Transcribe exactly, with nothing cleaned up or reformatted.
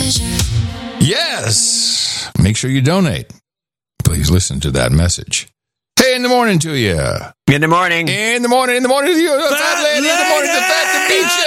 Yes. Make sure you donate. Please listen to that message. Hey, in the morning to you. In the morning. In the morning, in the morning to you. The fat, fat lady, lady in the morning, the fat, the beach.